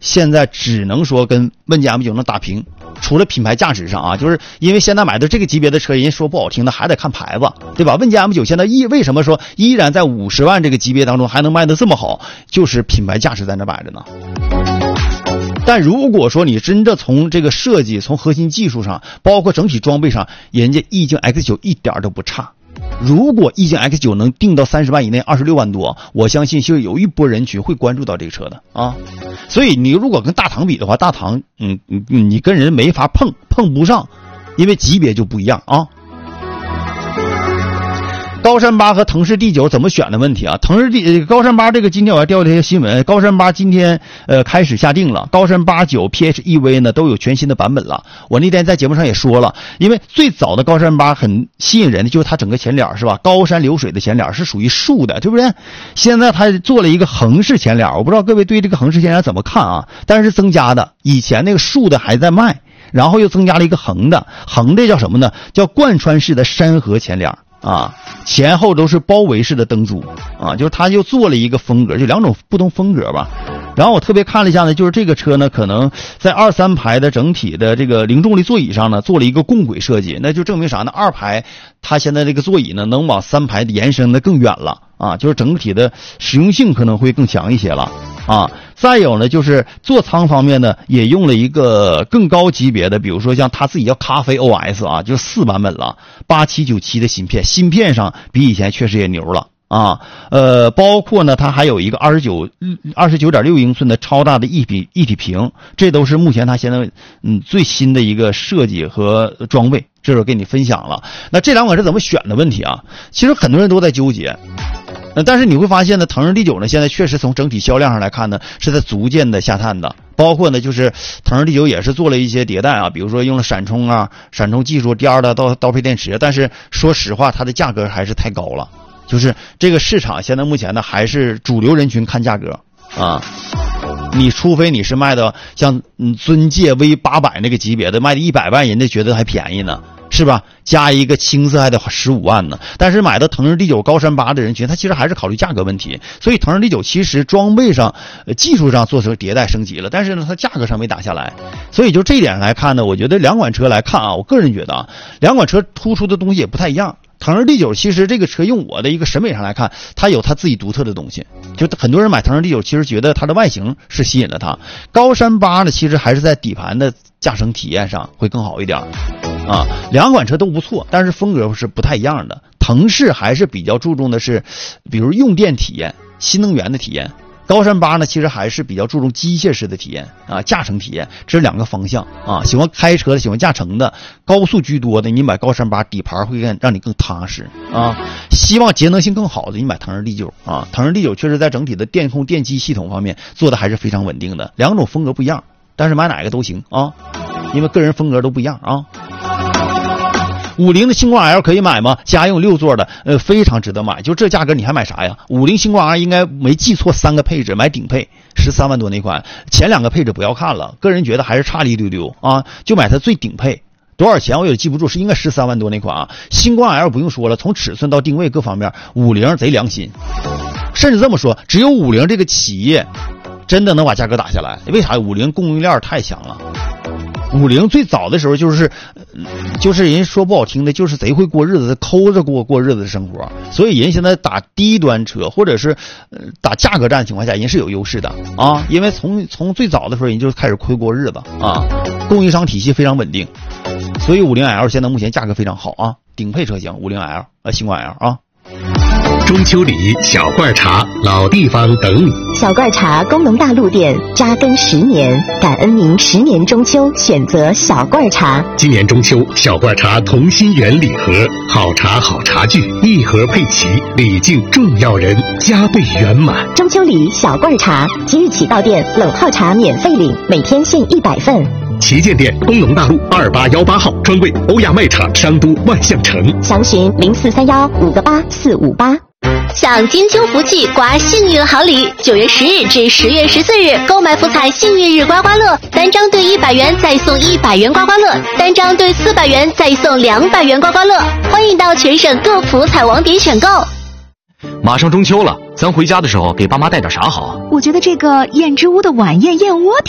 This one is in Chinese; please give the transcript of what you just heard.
现在只能说跟问界 M9 能打平。除了品牌价值上啊，就是因为现在买的这个级别的车，人家说不好听的还得看牌子，对吧？问界 M9 现在为什么说依然在50万这个级别当中还能卖得这么好，就是品牌价值在那摆着呢。但如果说你真的从这个设计、从核心技术上，包括整体装备上，人家意境 X9 一点都不差。如果意境 X9 能定到30万以内，26万多，我相信就有一波人群会关注到这个车的啊。所以你如果跟大唐比的话，大唐你跟人没法碰不上，因为级别就不一样啊。高山8和腾势 D9 怎么选的问题啊？高山8这个今天我还调了一些新闻，高山8今天开始下定了，高山8 9 PHEV 呢都有全新的版本了。我那天在节目上也说了，因为最早的高山8很吸引人的就是它整个前脸是吧？高山流水的前脸是属于竖的，对不对？现在它做了一个横式前脸，我不知道各位对这个横式前脸怎么看啊？但是增加的，以前那个竖的还在卖，然后又增加了一个横的叫什么呢？叫贯穿式的山河前脸啊，前后都是包围式的灯柱啊，就是它又做了一个风格，就两种不同风格吧。然后我特别看了一下呢，就是这个车呢，可能在2、3排的整体的这个零重力座椅上呢，做了一个共轨设计，那就证明啥呢？2排它现在这个座椅呢，能往3排延伸的更远了啊，就是整体的实用性可能会更强一些了啊。再有呢，就是座舱方面呢，也用了一个更高级别的，比如说像他自己叫咖啡 OS 啊，就是4版本了，8797的芯片上比以前确实也牛了啊。包括呢，它还有一个29.6英寸的超大的一体屏，这都是目前它现在最新的一个设计和装备，这是我给你分享了。那这两款是怎么选的问题啊？其实很多人都在纠结。但是你会发现呢，腾势 D9 呢，现在确实从整体销量上来看呢，是在逐渐的下探的。包括呢，就是腾势 D9 也是做了一些迭代啊，比如说用了闪充技术，第二的刀片电池。但是说实话，它的价格还是太高了。就是这个市场现在目前呢，还是主流人群看价格啊。你除非你是卖的像尊界 V800 那个级别的，卖的100万，人家觉得还便宜呢。是吧？加一个青色还得15万呢。但是买的腾势 D9 高山8的人群，他其实还是考虑价格问题。所以腾势 D9 其实装备上、技术上做成迭代升级了，但是呢，它价格上没打下来。所以就这一点来看呢，我觉得两款车来看啊，我个人觉得啊，两款车突出的东西也不太一样。腾势 D9 其实这个车用我的一个审美上来看，它有它自己独特的东西。就很多人买腾势 D9 其实觉得它的外形是吸引了它。高山8呢，其实还是在底盘的驾乘体验上会更好一点啊。两款车都不错，但是风格是不太一样的。腾势还是比较注重的是比如用电体验、新能源的体验。高山8呢，其实还是比较注重机械式的体验啊，驾乘体验，这是两个方向啊。喜欢开车的、喜欢驾乘的，高速居多的，你买高山8底盘会让你更踏实啊。希望节能性更好的，你买腾势 D9 啊。腾势 D9 确实在整体的电控、电机系统方面做的还是非常稳定的。两种风格不一样，但是买哪个都行啊，因为个人风格都不一样啊。50的星光 L 可以买吗？家用6座的，非常值得买。就这价格你还买啥呀？50星光 L 应该没记错3个配置，买顶配13万多那款，前2个配置不要看了，个人觉得还是差了一丢丢啊，就买它最顶配。多少钱我也记不住，是应该13万多那款啊。星光 L 不用说了，从尺寸到定位各方面，50贼良心。甚至这么说，只有50这个企业真的能把价格打下来。为啥？50供应链太强了。50最早的时候就是人说不好听的，就是贼会过日子，抠着过日子的生活。所以人现在打低端车或者是打价格战的情况下，人是有优势的啊。因为从最早的时候人就开始会过日子啊，供应商体系非常稳定，所以50L 现在目前价格非常好啊，顶配车型50L星光 L 啊。 中秋礼、小罐茶、老地方等你。 小罐茶功能大陆店扎根10年，感恩您10年中秋选择小罐茶。 今年中秋，小罐茶同心圆礼盒，好茶好茶具，一盒配齐，礼敬重要人，加倍圆满。 中秋礼小罐茶，即日起到店冷泡茶免费领，每天限100份。 旗舰店工农大路2818号，专柜欧亚卖场商都万象城。 详询0431 584 458。 享金秋福气，刮幸运好礼！9月10日至10月14日，购买福彩幸运日刮刮乐，单张兑100元再送100元刮刮乐，单张兑400元再送200元刮刮乐。欢迎到全省各福彩网点选购。 马上中秋了，咱回家的时候给爸妈带点啥好啊？ 我觉得这个燕之屋的晚宴燕窝